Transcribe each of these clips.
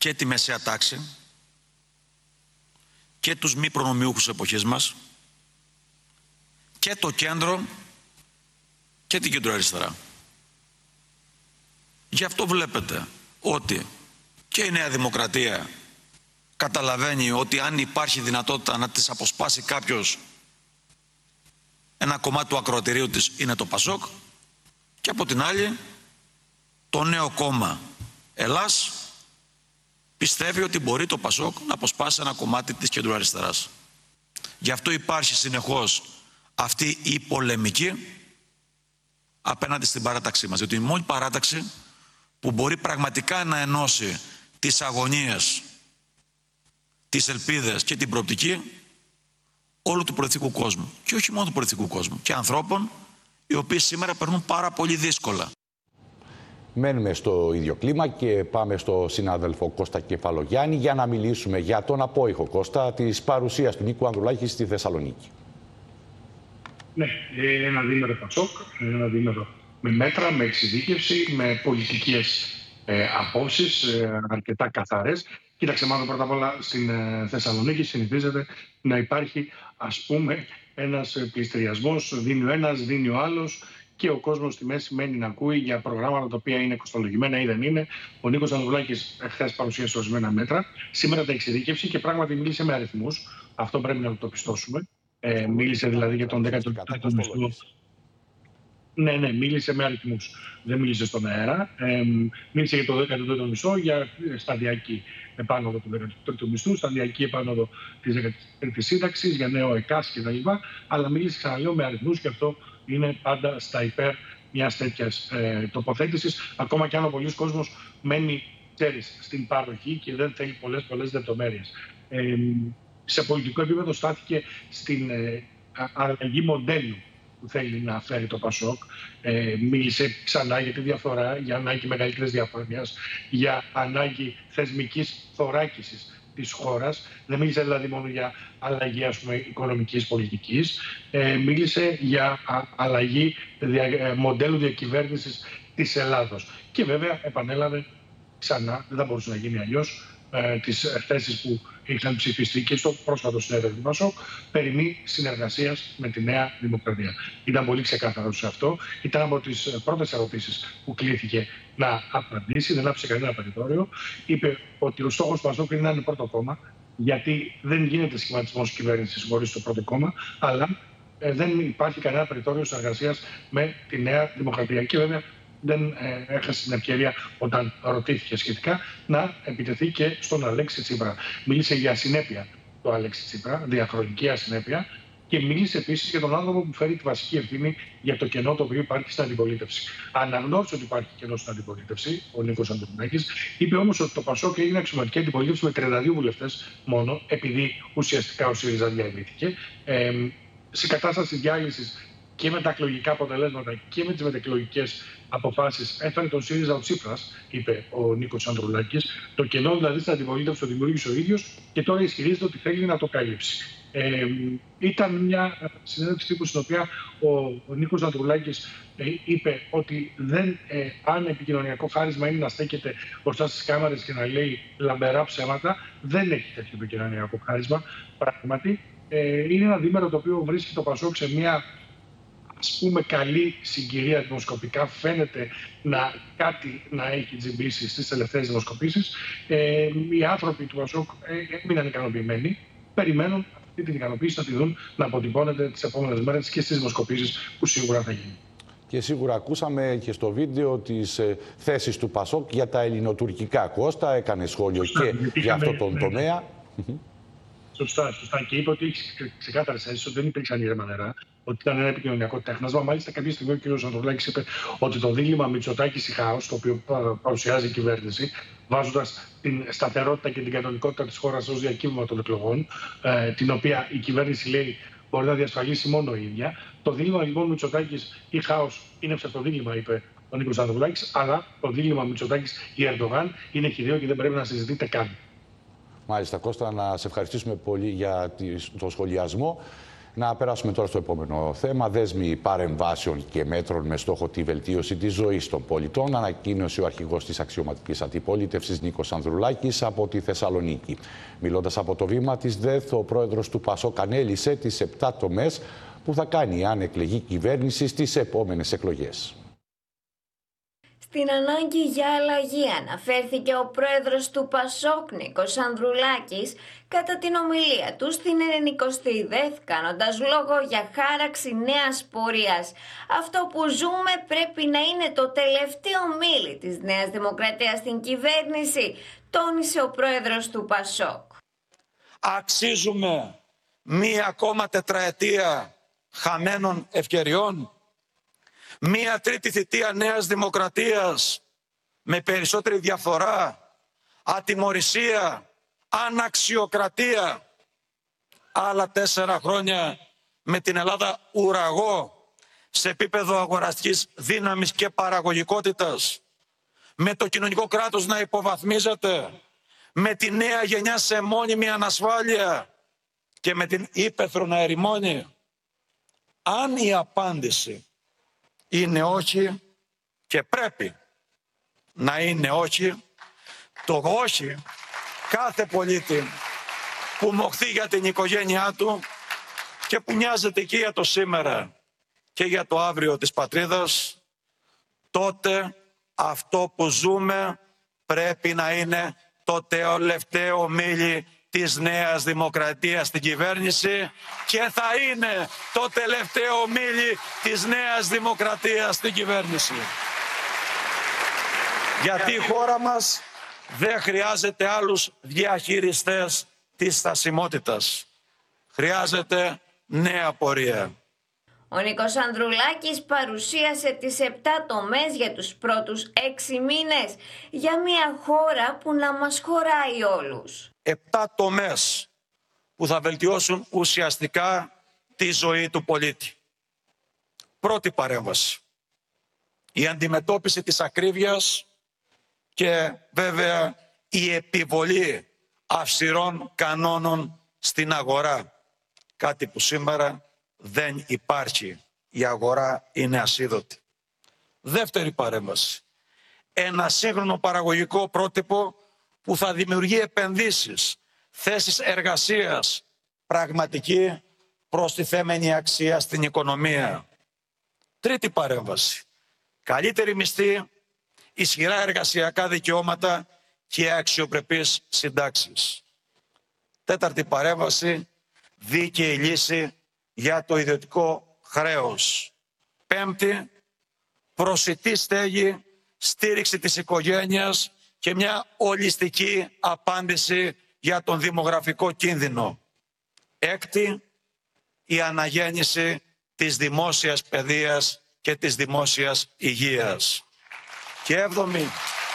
και τη μεσαία τάξη και τους μη προνομιούχους εποχής μας και το κέντρο και την κεντροαριστερά. Γι' αυτό βλέπετε ότι και η Νέα Δημοκρατία καταλαβαίνει ότι αν υπάρχει δυνατότητα να της αποσπάσει κάποιος ένα κομμάτι του ακροατηρίου της είναι το ΠΑΣΟΚ, και από την άλλη το νέο κόμμα Ελλάς πιστεύει ότι μπορεί το ΠΑΣΟΚ να αποσπάσει ένα κομμάτι της κεντροαριστεράς. Γι' αυτό υπάρχει συνεχώς αυτή η πολεμική απέναντι στην παράταξή μας. Διότι η μόνη παράταξη που μπορεί πραγματικά να ενώσει τις αγωνίες, τις ελπίδες και την προοπτική όλου του πολιτικού κόσμου. Και όχι μόνο του πολιτικού κόσμου, και ανθρώπων οι οποίοι σήμερα περνούν πάρα πολύ δύσκολα. Μένουμε στο ίδιο κλίμα και πάμε στο συνάδελφο Κώστα Κεφαλογιάννη για να μιλήσουμε για τον απόϊχο, Κώστα, της παρουσίας του Νίκου Ανδρουλάκη στη Θεσσαλονίκη. Ναι, ένα διήμερο ΠΑΣΟΚ, ένα διήμερο με μέτρα, με εξειδίκευση, με πολιτικές απόψεις αρκετά καθαρές. Κοίταξε, μάλλον πρώτα απ' όλα στην Θεσσαλονίκη συνηθίζεται να υπάρχει, ας πούμε, ένας πληστηριασμός, δίνει ο ένας, δίνει ο άλλος, και ο κόσμος στη μέση μένει να ακούει για προγράμματα τα οποία είναι κοστολογημένα ή δεν είναι. Ο Νίκος Ανδρουλάκης χθες παρουσίασε ορισμένα μέτρα. Σήμερα τα εξειδίκευσε και πράγματι μίλησε με αριθμούς. Αυτό πρέπει να το πιστώσουμε. Μίλησε δηλαδή για τον 14ο μισθό. Ναι, μίλησε με αριθμούς. Δεν μίλησε στον αέρα. Μίλησε για το 13ο μισθό, για σταδιακή επάνωδο του 13ου μισθού, σταδιακή επάνωδο της 13ης σύνταξης, για νέο ΕΚΑΣ κτλ. Αλλά μίλησε, ξαναλέω, με αριθμούς, και αυτό είναι πάντα στα υπέρ μιας τέτοιας τοποθέτησης. Ακόμα και αν ο πολλής κόσμος μένει, ξέρεις, στην παροχή και δεν θέλει πολλές λεπτομέρειες. Σε πολιτικό επίπεδο στάθηκε στην αλλαγή μοντέλου που θέλει να φέρει το ΠΑΣΟΚ. Μίλησε ξανά για τη διαφορά, για ανάγκη μεγαλύτερης διαφάνειας, για ανάγκη θεσμικής θωράκισης της χώρας. Δεν μίλησε δηλαδή μόνο για αλλαγή, ας πούμε, οικονομικής πολιτικής. Μίλησε για αλλαγή μοντέλου διακυβέρνησης της Ελλάδος. Και βέβαια επανέλαβε ξανά, δεν θα μπορούσε να γίνει αλλιώς, τις θέσεις που είχαν ψηφιστεί και στο πρόσφατο συνέδριο του ΠΑΣΟΚ περί συνεργασίας με τη Νέα Δημοκρατία. Ήταν πολύ ξεκάθαρο σε αυτό. Ήταν από τις πρώτες ερωτήσεις που κλήθηκε να απαντήσει, δεν άφησε κανένα περιθώριο. Είπε ότι ο στόχος του ΠΑΣΟΚ είναι να είναι πρώτο κόμμα, γιατί δεν γίνεται σχηματισμός κυβέρνησης χωρίς το πρώτο κόμμα, αλλά δεν υπάρχει κανένα περιθώριο συνεργασίας με τη Νέα Δημοκρατία. Και βέβαια δεν έχασε την ευκαιρία, όταν ρωτήθηκε σχετικά, να επιτεθεί και στον Αλέξη Τσίπρα. Μίλησε για ασυνέπεια το Αλέξη Τσίπρα, διαχρονική ασυνέπεια, και μίλησε επίσης για τον άνθρωπο που φέρει τη βασική ευθύνη για το κενό το οποίο υπάρχει στην αντιπολίτευση. Αναγνώρισε ότι υπάρχει κενό στην αντιπολίτευση, ο Νίκος Ανδρουλάκης. Είπε όμως ότι το ΠΑΣΟΚ έγινε αξιωματική αντιπολίτευση με 32 βουλευτές μόνο, επειδή ουσιαστικά ο ΣΥΡΙΖΑ διαλύθηκε. Σε κατάσταση διάλυσης και με τα εκλογικά αποτελέσματα και με τις μετεκλογικές αποφάσεις έφερε τον ΣΥΡΙΖΑ ο Τσίπρας, είπε ο Νίκος Ανδρουλάκης. Το κενό δηλαδή στην αντιπολίτευση το δημιούργησε ο ίδιος και τώρα ισχυρίζεται ότι θέλει να το καλύψει. Ήταν μια συνέντευξη τύπου στην οποία ο Νίκος Ανδρουλάκης είπε ότι αν επικοινωνιακό χάρισμα είναι να στέκεται μπροστά στις κάμερες και να λέει λαμπερά ψέματα, δεν έχει τέτοιο επικοινωνιακό χάρισμα. Πράγματι, είναι ένα δίμερο το οποίο βρίσκει το ΠΑΣΟΚ σε μια, ας πούμε, καλή συγκυρία δημοσκοπικά. Φαίνεται κάτι να έχει τζιμπήσει στις τελευταίες δημοσκοπήσεις. Οι άνθρωποι του ΠΑΣΟΚ έμειναν ικανοποιημένοι. Περιμένουν αυτή την ικανοποίηση να τη δουν να αποτυπώνεται τις επόμενες μέρες και στις δημοσκοπήσεις που σίγουρα θα γίνουν. Και σίγουρα ακούσαμε και στο βίντεο τις θέσεις του ΠΑΣΟΚ για τα ελληνοτουρκικά. Κώστα έκανε σχόλιο και για αυτό τον τομέα. Σωστά. Και είπε ότι έχει ξεκάθαρες θέσεις, ότι δεν υπήρξαν ήρεμα νερά, ότι ήταν ένα επικοινωνιακό τέχνασμα. Μάλιστα, κάποια στιγμή ο κ. Ανδρουλάκης είπε ότι το δίλημμα Μητσοτάκης-Χάος, το οποίο παρουσιάζει η κυβέρνηση, βάζοντας την σταθερότητα και την κανονικότητα της χώρας ως διακύβευμα των εκλογών, την οποία η κυβέρνηση λέει μπορεί να διασφαλίσει μόνο η ίδια. Το δίλημμα λοιπόν Μητσοτάκης ή Χάος είναι ψευτοδίλημμα, είπε ο Νίκος Ανδρουλάκης, αλλά το δίλημμα Μητσοτάκης ή Ερντογάν είναι χυδαίο και δεν πρέπει να συζητείτε καν. Μάλιστα, Κώστα, να σε ευχαριστήσουμε πολύ για τον σχολιασμό. Να περάσουμε τώρα στο επόμενο θέμα. Δέσμη παρεμβάσεων και μέτρων με στόχο τη βελτίωση της ζωής των πολιτών, ανακοίνωσε ο αρχηγός της αξιωματικής αντιπολίτευσης Νίκος Ανδρουλάκης από τη Θεσσαλονίκη. Μιλώντας από το βήμα της ΔΕΘ, ο πρόεδρος του ΠΑΣΟΚ ανέλησε τις 7 τομές που θα κάνει αν εκλεγεί κυβέρνηση στις επόμενες εκλογές. Στην ανάγκη για αλλαγή αναφέρθηκε ο πρόεδρος του ΠΑΣΟΚ Νίκος Ανδρουλάκης κατά την ομιλία του στην 90η ΔΕΘ, κάνοντας λόγο για χάραξη νέας πορείας. Αυτό που ζούμε πρέπει να είναι το τελευταίο μίλι της Νέας Δημοκρατίας στην κυβέρνηση, τόνισε ο πρόεδρος του ΠΑΣΟΚ. Αξίζουμε μία ακόμα τετραετία χαμένων ευκαιριών. Μία τρίτη θητεία Νέας Δημοκρατίας με περισσότερη διαφθορά, ατιμωρησία, αναξιοκρατία. Άλλα 4 χρόνια με την Ελλάδα ουραγό σε επίπεδο αγοραστικής δύναμης και παραγωγικότητας. Με το κοινωνικό κράτος να υποβαθμίζεται. Με τη νέα γενιά σε μόνιμη ανασφάλεια και με την ύπαιθρο να ερημώνει. Αν η απάντηση είναι όχι, και πρέπει να είναι όχι, το όχι κάθε πολίτη που μοχθεί για την οικογένειά του και που νοιάζεται και για το σήμερα και για το αύριο της πατρίδας, τότε αυτό που ζούμε πρέπει να είναι το τελευταίο μίλι της Νέας Δημοκρατίας στην κυβέρνηση και θα είναι το τελευταίο μίλι της Νέας Δημοκρατίας στην κυβέρνηση. Γιατί η χώρα μας δεν χρειάζεται άλλους διαχειριστές της στασιμότητας. Χρειάζεται νέα πορεία. Ο Νίκος Ανδρουλάκης παρουσίασε τις 7 τομές για τους πρώτους 6 μήνες για μια χώρα που να μας χωράει όλους. 7 τομές που θα βελτιώσουν ουσιαστικά τη ζωή του πολίτη. Πρώτη παρέμβαση. Η αντιμετώπιση της ακρίβειας και βέβαια η επιβολή αυστηρών κανόνων στην αγορά. Κάτι που σήμερα δεν υπάρχει. Η αγορά είναι ασίδωτη. Δεύτερη παρέμβαση. Ένα σύγχρονο παραγωγικό πρότυπο που θα δημιουργεί επενδύσεις, θέσεις εργασίας, πραγματική προστιθέμενη αξία στην οικονομία. Τρίτη παρέμβαση. Καλύτερη μισθή, ισχυρά εργασιακά δικαιώματα και αξιοπρεπείς συντάξεις. Τέταρτη παρέμβαση. Δίκαιη λύση για το ιδιωτικό χρέος. Πέμπτη, προσιτή στέγη, στήριξη της οικογένειας και μια ολιστική απάντηση για τον δημογραφικό κίνδυνο. Έκτη, η αναγέννηση της δημόσιας παιδείας και της δημόσιας υγείας. Και έβδομη,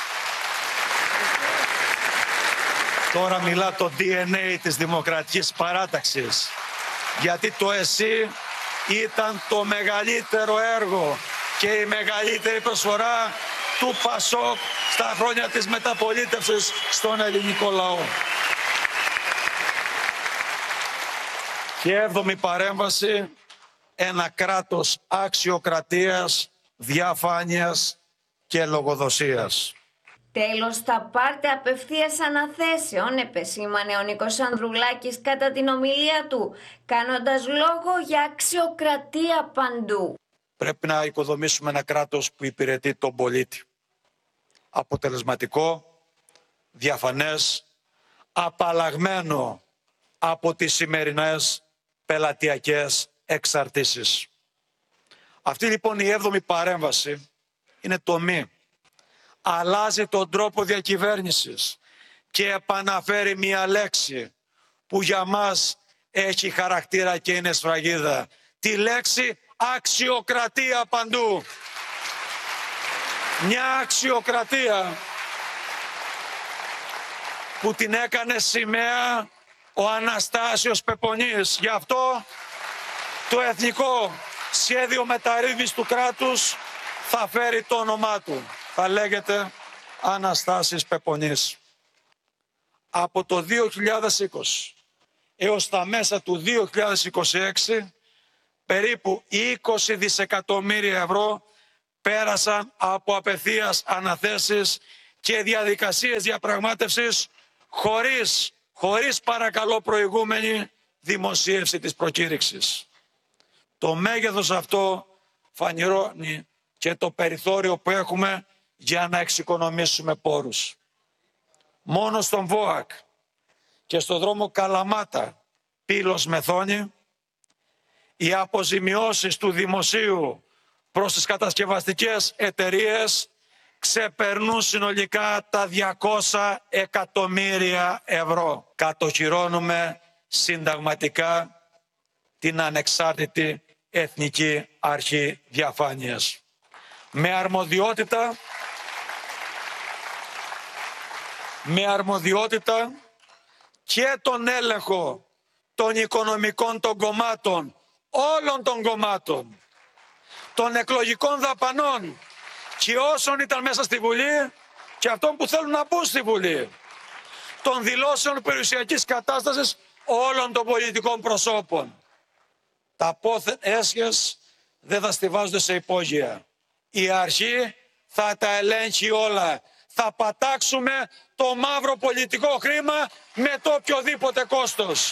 τώρα μιλά το DNA της Δημοκρατικής Παράταξης, γιατί το ΕΣΥ ήταν το μεγαλύτερο έργο και η μεγαλύτερη προσφορά του ΠΑΣΟΚ στα χρόνια της μεταπολίτευσης στον ελληνικό λαό. Και έβδομη παρέμβαση, ένα κράτος αξιοκρατίας, διαφάνειας και λογοδοσίας. Τέλος, θα πάρτε απευθείας αναθέσεων, επεσήμανε ο Νίκος Ανδρουλάκης κατά την ομιλία του, κάνοντας λόγο για αξιοκρατία παντού. Πρέπει να οικοδομήσουμε ένα κράτος που υπηρετεί τον πολίτη. Αποτελεσματικό, διαφανές, απαλλαγμένο από τις σημερινές πελατειακές εξαρτήσεις. Αυτή λοιπόν η έβδομη παρέμβαση είναι τομή. Αλλάζει τον τρόπο διακυβέρνησης και επαναφέρει μία λέξη που για μας έχει χαρακτήρα και είναι σφραγίδα. Τη λέξη αξιοκρατία παντού. Μια αξιοκρατία που την έκανε σημαία ο Αναστάσιος Πεπονής. Γι' αυτό το Εθνικό Σχέδιο Μεταρρύθμισης του Κράτους θα φέρει το όνομά του. Θα λέγεται Αναστάσης Πεπονής. Από το 2020 έως τα μέσα του 2026 περίπου 20 δισεκατομμύρια ευρώ πέρασαν από απευθείας αναθέσεις και διαδικασίες διαπραγμάτευσης χωρίς παρακαλώ προηγούμενη δημοσίευση της προκήρυξης. Το μέγεθος αυτό φανερώνει και το περιθώριο που έχουμε για να εξοικονομήσουμε πόρους. Μόνο στον ΒΟΑΚ και στο δρόμο Καλαμάτα Πύλος Μεθόνη οι αποζημιώσεις του δημοσίου προς τις κατασκευαστικές εταιρείες ξεπερνούν συνολικά τα 200 εκατομμύρια ευρώ. Κατοχυρώνουμε συνταγματικά την ανεξάρτητη Εθνική Αρχή Διαφάνειας. Με αρμοδιότητα και τον έλεγχο των οικονομικών των κομμάτων, όλων των κομμάτων, των εκλογικών δαπανών και όσων ήταν μέσα στη Βουλή και αυτών που θέλουν να μπουν στη Βουλή, των δηλώσεων περιουσιακής κατάστασης όλων των πολιτικών προσώπων. Τα πόθεν έσχες δεν θα στιβάζονται σε υπόγεια. Η αρχή θα τα ελέγχει όλα. Θα πατάξουμε το μαύρο πολιτικό χρήμα με το οποιοδήποτε κόστος.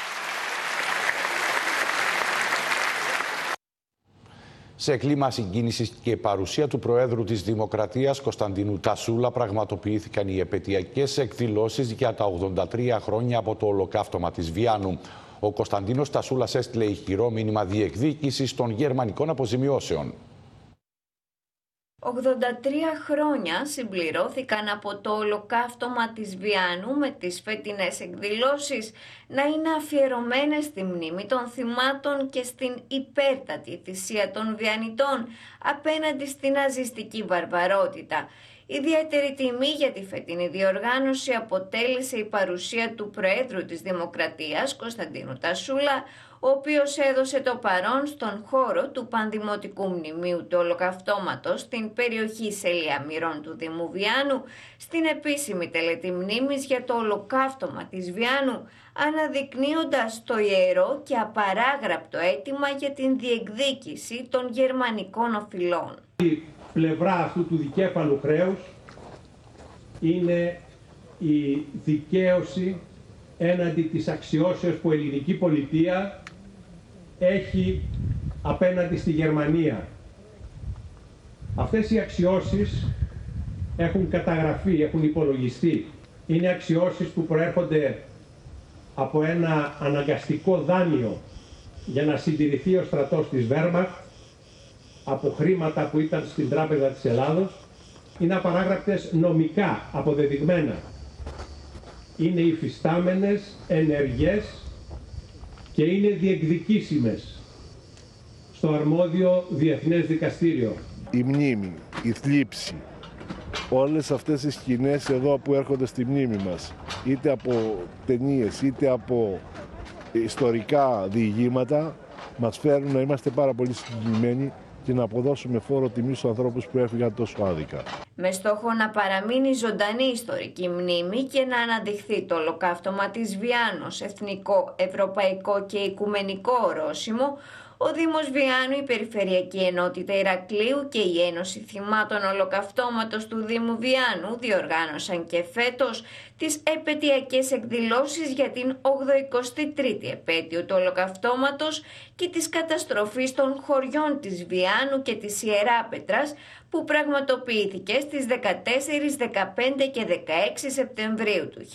Σε κλίμα συγκίνησης και παρουσία του Προέδρου της Δημοκρατίας Κωνσταντίνου Τασούλα πραγματοποιήθηκαν οι επετειακές εκδηλώσεις για τα 83 χρόνια από το ολοκαύτωμα της Βιάννου. Ο Κωνσταντίνος Τασούλας έστειλε ηχηρό μήνυμα διεκδίκησης των γερμανικών αποζημιώσεων. 83 χρόνια συμπληρώθηκαν από το ολοκαύτωμα της Βιάννου, με τις φετινές εκδηλώσεις να είναι αφιερωμένες στη μνήμη των θυμάτων και στην υπέρτατη θυσία των Βιαννιτών απέναντι στην ναζιστική βαρβαρότητα. Ιδιαίτερη τιμή για τη φετινή διοργάνωση αποτέλεσε η παρουσία του Προέδρου της Δημοκρατίας Κωνσταντίνου Τασούλα, ο οποίος έδωσε το παρόν στον χώρο του Πανδημοτικού Μνημείου του Ολοκαυτώματος στην περιοχή Σελιαμυρών του Δήμου Βιάννου, στην επίσημη τελετή μνήμης για το ολοκαύτωμα της Βιάννου, αναδεικνύοντας το ιερό και απαράγραπτο αίτημα για την διεκδίκηση των γερμανικών οφειλών. Η πλευρά αυτού του δικέφαλου χρέους είναι η δικαίωση έναντι της αξιώσεως που η ελληνική πολιτεία έχει απέναντι στη Γερμανία. Αυτές οι αξιώσεις έχουν καταγραφεί, έχουν υπολογιστεί. Είναι αξιώσεις που προέρχονται από ένα αναγκαστικό δάνειο για να συντηρηθεί ο στρατός της Wehrmacht, από χρήματα που ήταν στην Τράπεζα της Ελλάδος. Είναι απαράγραπτες νομικά, αποδεδειγμένα. Είναι υφιστάμενες, ενεργές και είναι διεκδικήσιμες στο αρμόδιο Διεθνές Δικαστήριο. Η μνήμη, η θλίψη, όλες αυτές οι σκηνές εδώ που έρχονται στη μνήμη μας, είτε από ταινίες είτε από ιστορικά διηγήματα, μας φέρουν να είμαστε πάρα πολύ συγκεκριμένοι και να αποδώσουμε φόρο τιμή στους ανθρώπους που έφυγαν τόσο άδικα. Με στόχο να παραμείνει ζωντανή ιστορική μνήμη και να αναδειχθεί το ολοκαύτωμα της Βιάννου εθνικό, ευρωπαϊκό και οικουμενικό ορόσημο, ο Δήμος Βιάννου, η Περιφερειακή Ενότητα Ηρακλείου και η Ένωση Θυμάτων Ολοκαυτώματος του Δήμου Βιάννου διοργάνωσαν και φέτος τις επετειακές εκδηλώσεις για την 83η επέτειο του Ολοκαυτώματος και της καταστροφής των χωριών της Βιάννου και της Ιεράπετρας, που πραγματοποιήθηκε στις 14, 15 και 16 Σεπτεμβρίου του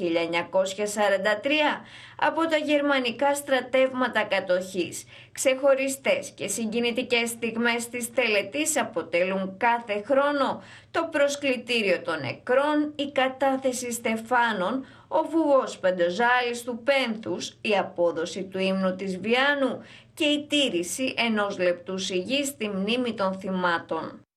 1943 από τα γερμανικά στρατεύματα κατοχής. Ξεχωριστές και συγκινητικές στιγμές της τελετής αποτελούν κάθε χρόνο το προσκλητήριο των νεκρών, η κατάθεση στεφάνων, ο βουβός Πεντοζάλης του Πένθους, η απόδοση του ύμνου της Βιάννου και η τήρηση ενός λεπτού σιγής στη μνήμη των θυμάτων.